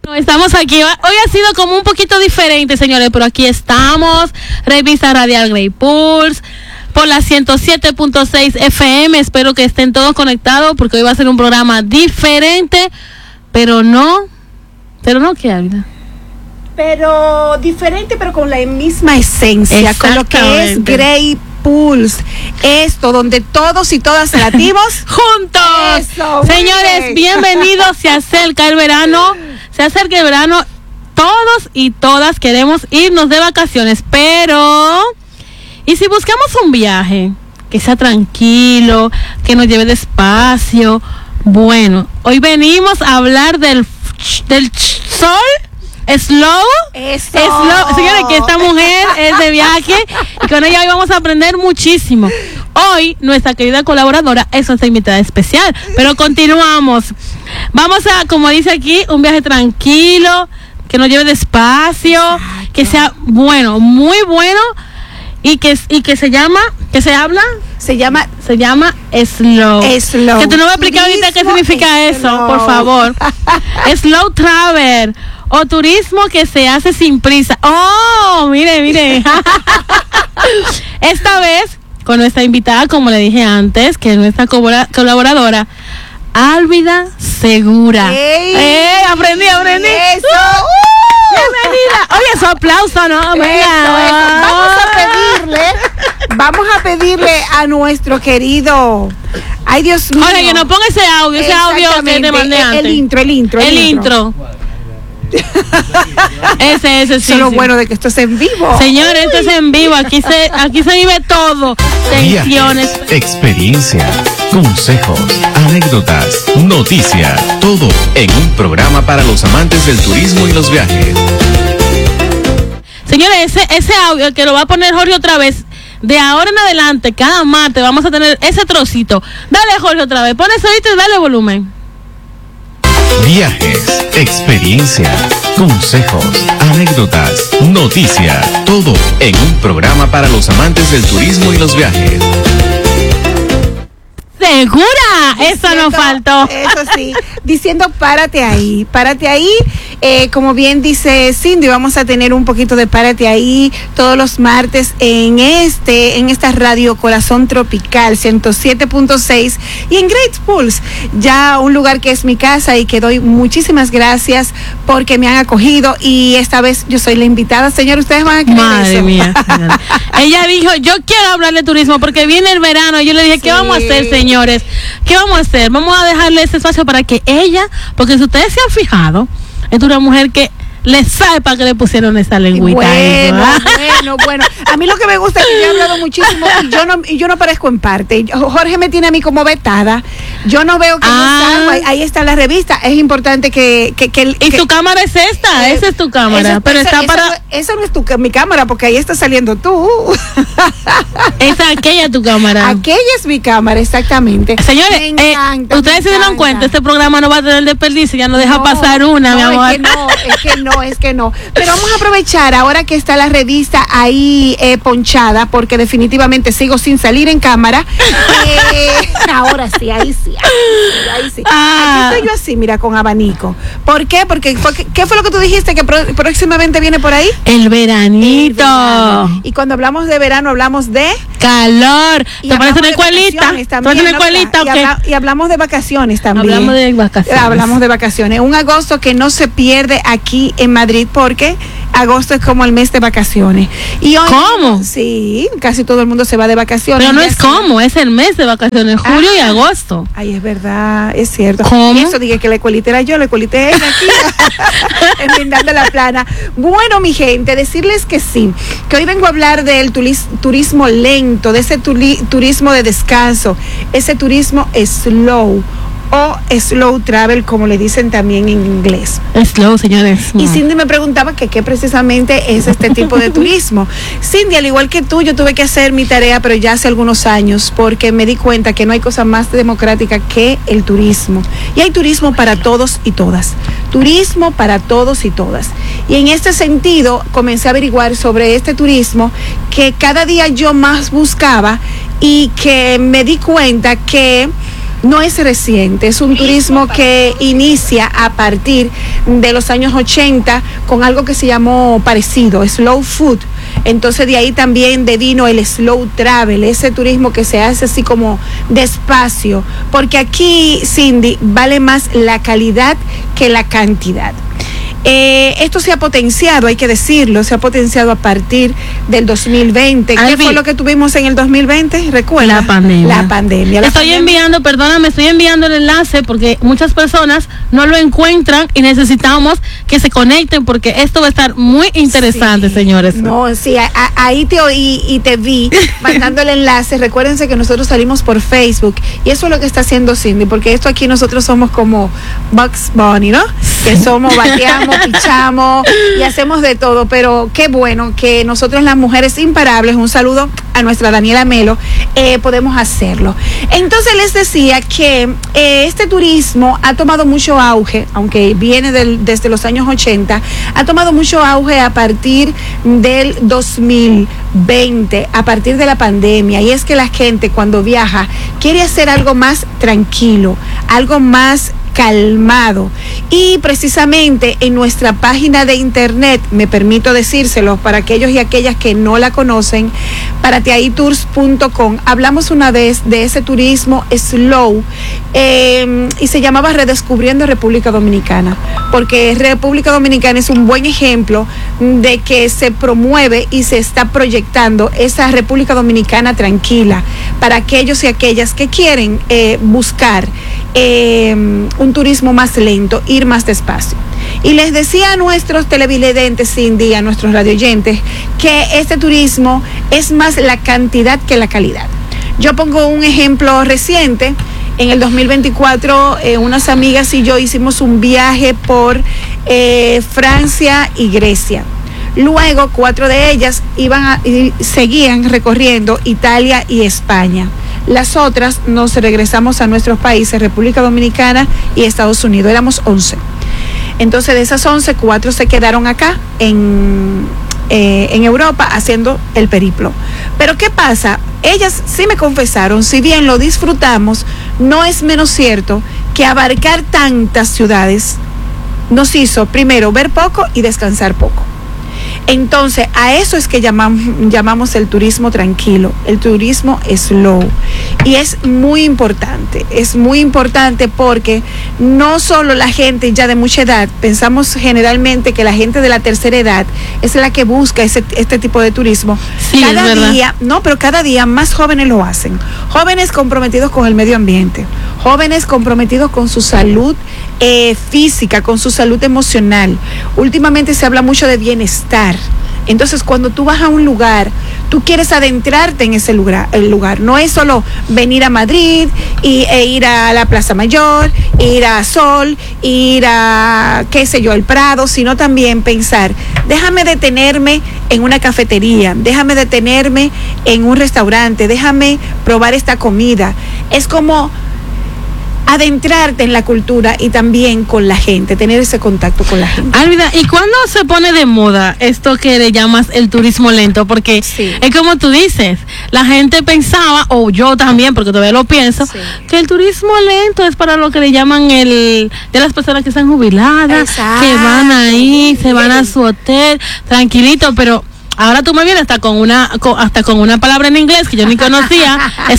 Estamos aquí. Hoy ha sido como un poquito diferente, señores, pero aquí estamos. Revista Radial Grey Pulse por la 107.6 FM. Espero que estén todos conectados porque hoy va a ser un programa diferente, pero no ¿qué habla? Pero diferente, pero con la misma esencia, con lo que es Grey Pulse, esto donde todos y todas latimos juntos. Eso, señores, bienvenidos. Se acerca el verano, todos y todas queremos irnos de vacaciones, pero ¿y si buscamos un viaje que sea tranquilo, que nos lleve despacio? Bueno, hoy venimos a hablar del sol. Slow. Señores, que esta mujer es de viaje y con ella hoy vamos a aprender muchísimo. Hoy nuestra querida colaboradora es nuestra invitada especial, pero continuamos. Vamos a, como dice aquí, un viaje tranquilo, que nos lleve despacio, que sea bueno, muy bueno y que se llama slow. Que tú no me expliques ahorita qué significa eso, por favor. Slow travel. O turismo que se hace sin prisa. ¡Oh! Mire. Esta vez, con nuestra invitada, como le dije antes, que es nuestra colaboradora, Álvida Segura. Aprendí. Eso. Bienvenida. Oye, su aplauso, ¿no? Vamos a pedirle a nuestro querido... Ay, Dios mío. Oye, que nos ponga ese audio que te mandé antes. El intro. Ese sí. Eso es lo bueno de que esto es en vivo. Señores, esto es en vivo. Aquí se vive todo. Tensiones, viajes, experiencia, consejos, anécdotas, noticias, todo en un programa para los amantes del turismo y los viajes. Señores, ese audio que lo va a poner Jorge otra vez. De ahora en adelante, cada martes vamos a tener ese trocito. Dale, Jorge, otra vez. Pon eso y dale volumen. Viajes, experiencia, consejos, anécdotas, noticias, todo en un programa para los amantes del turismo y los viajes. ¿Segura? Eso nos faltó. Eso sí, diciendo párate ahí. Como bien dice Cindy, vamos a tener un poquito de párate ahí todos los martes en esta radio Corazón Tropical 107.6 y en Great Pulse, ya un lugar que es mi casa y que doy muchísimas gracias porque me han acogido y esta vez yo soy la invitada. Señor, ustedes van a creer Madre eso. Mía. Ella dijo, yo quiero hablar de turismo porque viene el verano. Yo le dije, ¿qué vamos a hacer, señores? ¿Qué vamos a hacer? Vamos a dejarle ese espacio para que ella, porque si ustedes se han fijado, es una mujer que le sabe para que le pusieron esa lengüita. Bueno. A mí lo que me gusta es que yo he hablado muchísimo y yo no parezco en parte. Jorge me tiene a mí como vetada. Yo no veo que no salgo. Ahí está la revista. Es importante que tu cámara es esta. Esa es tu cámara. Esa no es mi cámara porque ahí está saliendo tú. Aquella es tu cámara. Aquella es mi cámara, exactamente. Señores, ustedes se dieron cuenta, este programa no va a tener desperdicio. Ya no deja pasar una, mi amor. Es que no. Pero vamos a aprovechar ahora que está la revista ahí ponchada, porque definitivamente sigo sin salir en cámara. Ahora sí, ahí sí. Aquí estoy yo así, mira, con abanico. ¿Por qué? Porque ¿qué fue lo que tú dijiste que próximamente viene por ahí? El veranito. Y cuando hablamos de verano, hablamos de calor. ¿Te parece una escuelita? Y hablamos de vacaciones también. Hablamos de vacaciones. Un agosto que no se pierde aquí en Madrid porque agosto es como el mes de vacaciones. Y hoy, ¿cómo? Sí, casi todo el mundo se va de vacaciones. Pero no es como, es el mes de vacaciones, julio y agosto. Ay, es verdad, es cierto. ¿Cómo? Y eso dije que la escuelita era yo, la escuelita es ella aquí, enmendando la plana. Bueno, mi gente, decirles que sí, que hoy vengo a hablar del turismo lento, de ese turismo de descanso, ese turismo slow o slow travel, como le dicen también en inglés. Slow, señores. Y Cindy me preguntaba que qué precisamente es este tipo de turismo. Cindy, al igual que tú, yo tuve que hacer mi tarea, pero ya hace algunos años, porque me di cuenta que no hay cosa más democrática que el turismo. Y hay turismo para todos y todas. Turismo para todos y todas. Y en este sentido, comencé a averiguar sobre este turismo que cada día yo más buscaba y que me di cuenta que no es reciente, es un turismo que inicia a partir de los años 80 con algo que se llamó parecido, slow food. Entonces de ahí también vino el slow travel, ese turismo que se hace así como despacio, porque aquí, Cindy, vale más la calidad que la cantidad. Esto se ha potenciado, hay que decirlo, se ha potenciado a partir del 2020. ¿Qué fue lo que tuvimos en el 2020? ¿Recuerda? La pandemia. La pandemia. Estoy enviando el enlace porque muchas personas no lo encuentran y necesitamos que se conecten porque esto va a estar muy interesante, sí, señores. No, sí, ahí te oí y te vi mandando el enlace. Recuérdense que nosotros salimos por Facebook y eso es lo que está haciendo Cindy, porque esto aquí nosotros somos como Bugs Bunny, ¿no? Que somos, bateamos, pichamos y hacemos de todo, pero qué bueno que nosotros las mujeres imparables, un saludo a nuestra Daniela Melo, podemos hacerlo. Entonces les decía que este turismo ha tomado mucho auge, aunque viene desde los años 80, ha tomado mucho auge a partir del 2020, a partir de la pandemia, y es que la gente cuando viaja quiere hacer algo más tranquilo, algo más calmado, y precisamente en nuestra página de internet, me permito decírselo para aquellos y aquellas que no la conocen, parateaitours.com, hablamos una vez de ese turismo slow, y se llamaba Redescubriendo República Dominicana, porque República Dominicana es un buen ejemplo de que se promueve y se está proyectando esa República Dominicana tranquila para aquellos y aquellas que quieren buscar un turismo más lento, ir más despacio. Y les decía a nuestros televidentes, Cindy, a nuestros radioyentes, que este turismo es más la cantidad que la calidad. Yo pongo un ejemplo reciente. En el 2024, unas amigas y yo hicimos un viaje por Francia y Grecia. Luego, 4 de ellas seguían recorriendo Italia y España. Las otras nos regresamos a nuestros países, República Dominicana y Estados Unidos. Éramos 11. Entonces, de esas 11, 4 se quedaron acá en Europa haciendo el periplo. Pero ¿qué pasa? Ellas sí me confesaron, si bien lo disfrutamos, no es menos cierto que abarcar tantas ciudades nos hizo primero ver poco y descansar poco. Entonces, a eso es que llamamos el turismo tranquilo, el turismo slow. Y es muy importante porque no solo la gente ya de mucha edad, pensamos generalmente que la gente de la tercera edad es la que busca este tipo de turismo. Sí, cada día más jóvenes lo hacen. Jóvenes comprometidos con el medio ambiente, jóvenes comprometidos con su salud física, con su salud emocional. Últimamente se habla mucho de bienestar. Entonces, cuando tú vas a un lugar, tú quieres adentrarte en ese lugar. El lugar no es solo venir a Madrid e ir a la Plaza Mayor, ir a Sol, ir a, qué sé yo, el Prado, sino también pensar, déjame detenerme en una cafetería, déjame detenerme en un restaurante, déjame probar esta comida. Es como adentrarte en la cultura y también con la gente, tener ese contacto con la gente. Álvida, ¿y cuándo se pone de moda esto que le llamas el turismo lento? Porque sí, es como tú dices, la gente pensaba, o yo también, porque todavía lo pienso, sí, que el turismo lento es para lo que le llaman de las personas que están jubiladas, exacto, que van ahí, se van a su hotel, tranquilito, pero ahora tú me vienes hasta con una palabra en inglés que yo ni conocía,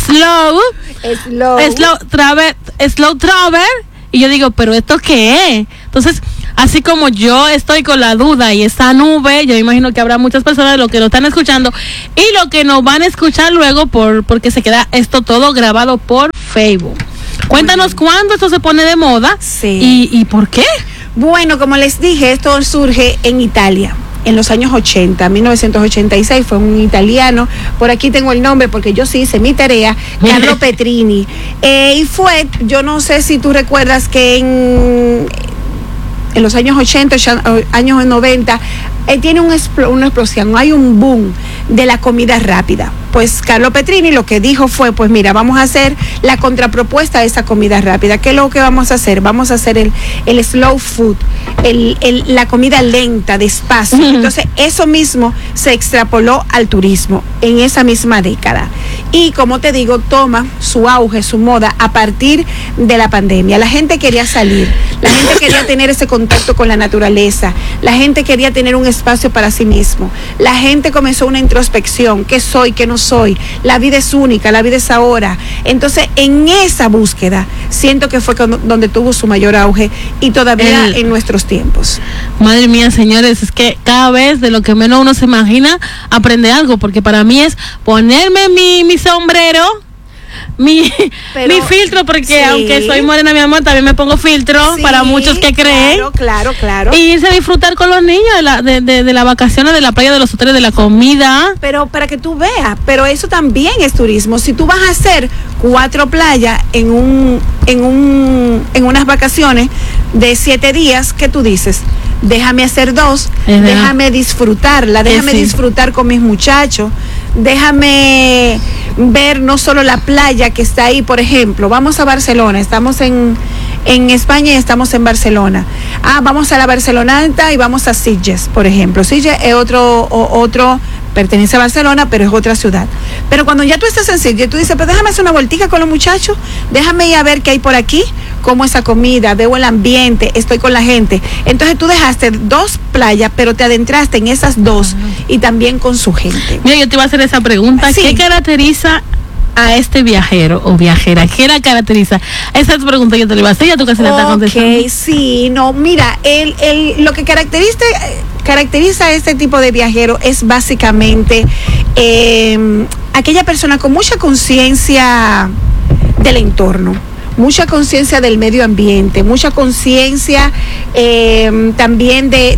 slow travel, y yo digo, ¿pero esto qué es? Entonces, así como yo estoy con la duda y esa nube, yo imagino que habrá muchas personas de lo que nos están escuchando y lo que nos van a escuchar luego porque se queda esto todo grabado por Facebook. Cuéntanos cuándo esto se pone de moda, sí, y por qué. Bueno, como les dije, esto surge en Italia. En los años 80, 1986, fue un italiano, por aquí tengo el nombre porque yo sí hice mi tarea, Carlo Petrini. Y fue, yo no sé si tú recuerdas que en los años 80, años 90, tiene una explosión, hay un boom de la comida rápida. Pues Carlo Petrini lo que dijo fue, pues mira, vamos a hacer la contrapropuesta a esa comida rápida. ¿Qué es lo que vamos a hacer? Vamos a hacer el slow food, la comida lenta, despacio. Entonces, eso mismo se extrapoló al turismo en esa misma década. y, como te digo, toma su auge, su moda a partir de la pandemia. La gente quería salir, la gente quería tener ese contacto con la naturaleza, la gente quería tener un espacio para sí mismo, la gente comenzó una introspección: ¿qué soy, qué no soy? La vida es única, la vida es ahora. Entonces, en esa búsqueda siento que fue donde tuvo su mayor auge, y todavía en nuestros tiempos. Madre mía, señores, es que cada vez de lo que menos uno se imagina aprende algo, porque para mí es ponerme mi sombrero, mi filtro, porque sí, aunque soy morena, mi amor, también me pongo filtro, sí, para muchos que creen. Claro. Y irse a disfrutar con los niños de las vacaciones, de la playa, de los hoteles, de la comida. Pero para que tú veas, pero eso también es turismo. Si tú vas a hacer 4 playas en unas vacaciones de 7 días, ¿qué tú dices? Déjame hacer 2, déjame disfrutarla, déjame disfrutar con mis muchachos, déjame ver no solo la playa que está ahí. Por ejemplo, vamos a Barcelona, estamos en España y estamos en Barcelona. Vamos a la Barceloneta y vamos a Sitges, por ejemplo. Sitges es otro, pertenece a Barcelona, pero es otra ciudad. Pero cuando ya tú estás en Sitges, tú dices, pues déjame hacer una vueltica con los muchachos, déjame ir a ver qué hay por aquí, como esa comida, veo el ambiente, estoy con la gente. Entonces tú dejaste 2 playas, pero te adentraste en esas 2 y también con su gente. Mira, yo te iba a hacer esa pregunta. Sí. ¿Qué caracteriza a este viajero o viajera? ¿Qué la caracteriza? Esa pregunta yo te la iba a hacer, ya tú casi la estás contestando. Ok, sí, no, mira, lo que caracteriza a este tipo de viajero es básicamente aquella persona con mucha conciencia del entorno, mucha conciencia del medio ambiente, mucha conciencia también de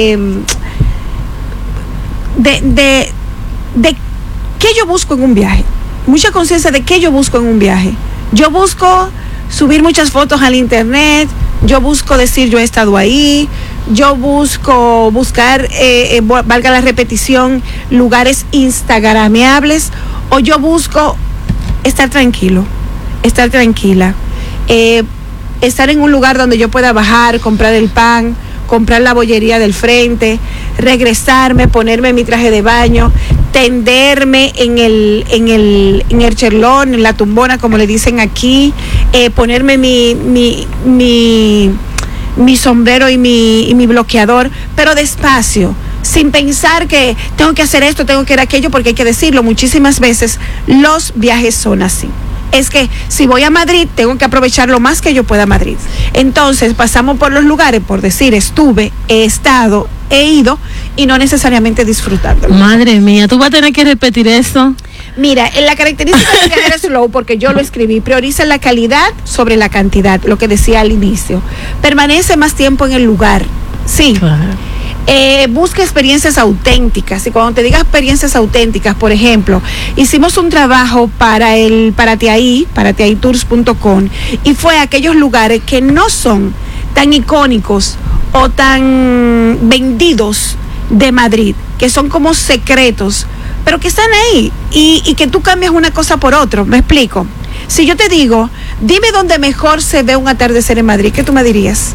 qué yo busco en un viaje. Mucha conciencia de qué yo busco en un viaje. Yo busco subir muchas fotos al internet, yo busco decir yo he estado ahí, yo busco buscar, valga la repetición, lugares instagrameables, o yo busco estar tranquilo, estar tranquila, estar en un lugar donde yo pueda bajar, comprar el pan, comprar la bollería del frente, regresarme, ponerme mi traje de baño, tenderme en el cherlón, en la tumbona, como le dicen aquí, ponerme mi sombrero y mi bloqueador, pero despacio, sin pensar que tengo que hacer esto, tengo que ir a aquello, porque hay que decirlo, muchísimas veces los viajes son así. Es que si voy a Madrid, tengo que aprovechar lo más que yo pueda a Madrid. Entonces pasamos por los lugares, por decir, estuve, he estado, he ido, y no necesariamente disfrutándolo. Madre mía, tú vas a tener que repetir eso. Mira, en la característica de viajar slow, porque yo lo escribí, prioriza la calidad sobre la cantidad, lo que decía al inicio. Permanece más tiempo en el lugar, sí. Claro. Busca experiencias auténticas, y cuando te diga experiencias auténticas, por ejemplo, hicimos un trabajo para tiaitours.com, y fue a aquellos lugares que no son tan icónicos o tan vendidos de Madrid, que son como secretos, pero que están ahí, y que tú cambias una cosa por otra. Me explico. Si yo te digo, dime dónde mejor se ve un atardecer en Madrid, ¿qué tú me dirías?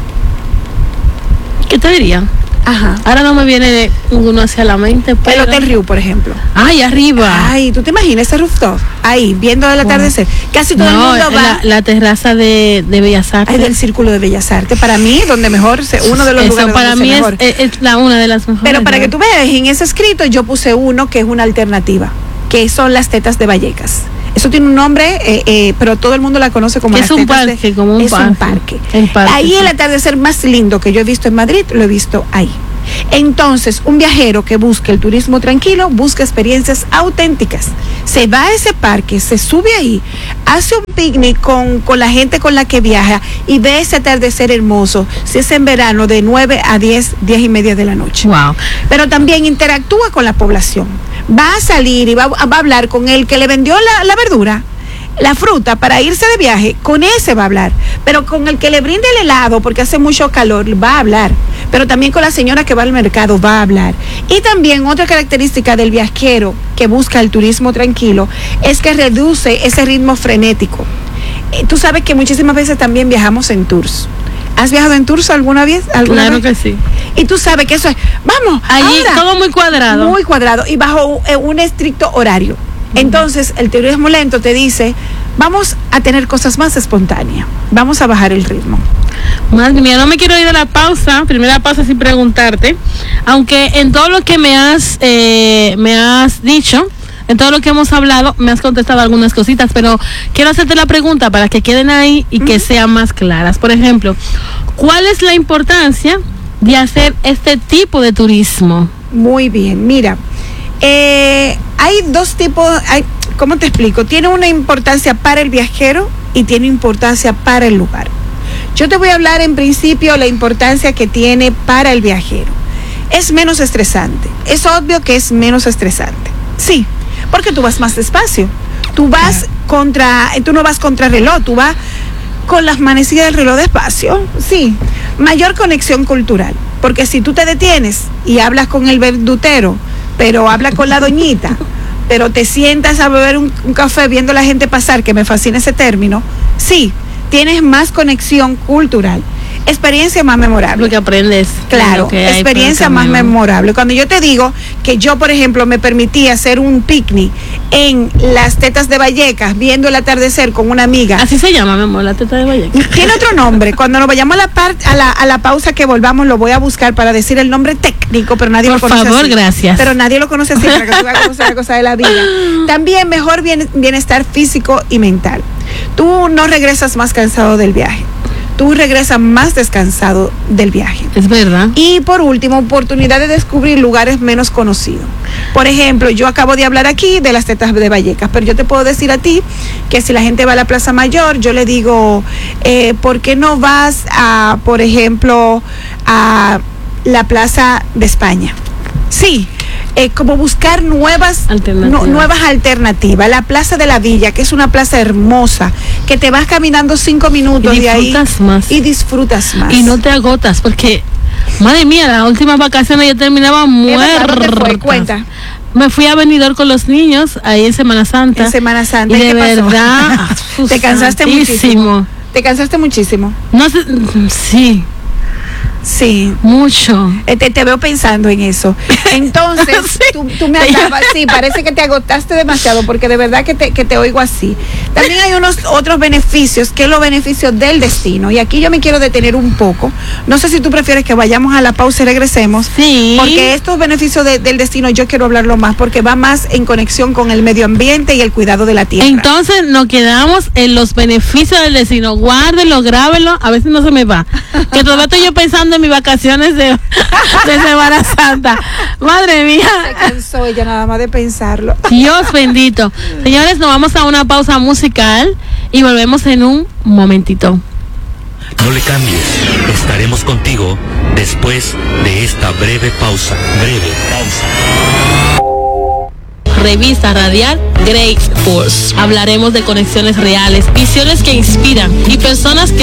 ¿Qué te diría? Ajá. Ahora no me viene uno hacia la mente, pero... El Hotel Riu, por ejemplo. Ay, arriba. Ay, ¿tú te imaginas ese rooftop? Ahí, viendo el atardecer. Casi todo el mundo va... La terraza de Bellas Artes. Ay, del Círculo de Bellas Artes. Para mí, donde mejor, uno de los lugares para donde mí mejor. Es una de las mejores. Pero para que tú veas, en ese escrito yo puse uno que es una alternativa, que son las Tetas de Vallecas. Eso tiene un nombre, pero todo el mundo la conoce como las Tetas de... Es un parque. Ahí el atardecer más lindo que yo he visto en Madrid, lo he visto ahí. Entonces, un viajero que busca el turismo tranquilo, busca experiencias auténticas. Se va a ese parque, se sube ahí, hace un picnic con la gente con la que viaja y ve ese atardecer hermoso. Si es en verano, de 9 a 10 y media de la noche. Wow. Pero también interactúa con la población. Va a salir y va a hablar con el que le vendió la verdura, la fruta, para irse de viaje. Con ese va a hablar. Pero con el que le brinde el helado porque hace mucho calor, va a hablar. Pero también con la señora que va al mercado va a hablar. Y también otra característica del viajero que busca el turismo tranquilo es que reduce ese ritmo frenético. Tú sabes que muchísimas veces también viajamos en tours. ¿Has viajado en tours alguna vez? Claro que sí. Y tú sabes que eso es, vamos, allí ahora, todo muy cuadrado. Muy cuadrado y bajo un estricto horario. Entonces, el turismo lento te dice, vamos a tener cosas más espontáneas, vamos a bajar el ritmo. Madre mía, no me quiero ir a la pausa, primera pausa sin preguntarte, aunque en todo lo que me has dicho, en todo lo que hemos hablado, me has contestado algunas cositas, pero quiero hacerte la pregunta para que queden ahí y que sean más claras. Por ejemplo, ¿cuál es la importancia de hacer este tipo de turismo? Muy bien, mira, hay dos tipos, ¿cómo te explico? Tiene una importancia para el viajero y tiene importancia para el lugar. Yo te voy a hablar en principio la importancia que tiene para el viajero. Es menos estresante, es obvio que es menos estresante, sí, porque tú vas más despacio, tú no vas contra reloj, tú vas con las manecillas del reloj despacio, sí. Mayor conexión cultural, porque si tú te detienes y hablas con el verdutero, pero hablas con la doñita, pero te sientas a beber un café viendo a la gente pasar, que me fascina ese término, sí, tienes más conexión cultural. Experiencia más memorable. Lo que aprendes. Claro, que experiencia más memorable. Cuando yo te digo que yo, por ejemplo, me permití hacer un picnic en las Tetas de Vallecas, viendo el atardecer con una amiga. Así se llama, mi amor, la Teta de Vallecas. Tiene otro nombre. Cuando nos vayamos a la pausa que volvamos, lo voy a buscar para decir el nombre técnico, pero nadie lo conoce. Por favor, así. Gracias. Pero nadie lo conoce así, para que tú veas cómo es la cosa de la vida. También mejor bienestar físico y mental. Tú no regresas más cansado del viaje. Tú regresas más descansado del viaje. Es verdad. Y por último, oportunidad de descubrir lugares menos conocidos. Por ejemplo, yo acabo de hablar aquí de las Tetas de Vallecas, pero yo te puedo decir a ti que si la gente va a la Plaza Mayor, yo le digo, ¿por qué no vas a, por ejemplo, a la Plaza de España? Sí. Como buscar nuevas alternativas. La Plaza de la Villa, que es una plaza hermosa, que te vas caminando 5 minutos de ahí y disfrutas más. Y no te agotas, porque, madre mía, las últimas vacaciones yo terminaba muerta. ¿Dónde fue? Cuenta. Me fui a Benidorm con los niños, ahí en Semana Santa. En Semana Santa. Y de verdad, te cansaste muchísimo. ¿Te cansaste muchísimo? No sé, sí. Sí. Mucho. Te veo pensando en eso. Entonces, sí. tú me hablabas, sí, parece que te agotaste demasiado, porque de verdad que te oigo así. También hay unos otros beneficios, que es los beneficios del destino. Y aquí yo me quiero detener un poco. No sé si tú prefieres que vayamos a la pausa y regresemos. Sí. Porque estos beneficios del destino yo quiero hablarlo más, porque va más en conexión con el medio ambiente y el cuidado de la tierra. Entonces nos quedamos en los beneficios del destino. Guárdenlo, grábenlo, a veces no se me va. Que todavía estoy yo pensando en mis vacaciones de Semana Santa. Madre mía. Se cansó ella nada más de pensarlo. Dios bendito. Señores, nos vamos a una pausa musical y volvemos en un momentito. No le cambies, estaremos contigo después de esta breve pausa. Revista radial Grace Force. Hablaremos de conexiones reales, visiones que inspiran y personas que